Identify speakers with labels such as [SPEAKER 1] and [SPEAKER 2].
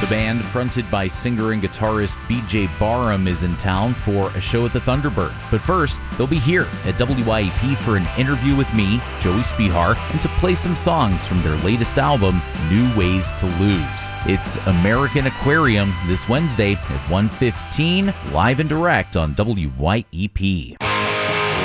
[SPEAKER 1] The band, fronted by singer and guitarist BJ Barham, is in town for a show at the Thunderbird. But first, they'll be here at WYEP for an interview with me, Joey Spihar, and to play some songs from their latest album, New Ways to Lose. It's American Aquarium this Wednesday at 1:15, live and direct on WYEP.